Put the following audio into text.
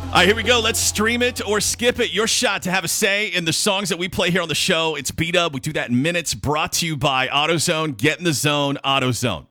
All right, here we go. Let's stream it or skip it. Your shot to have a say in the songs that we play here on the show. It's Beat Up. We do that in minutes. Brought to you by AutoZone. Get in the zone, AutoZone.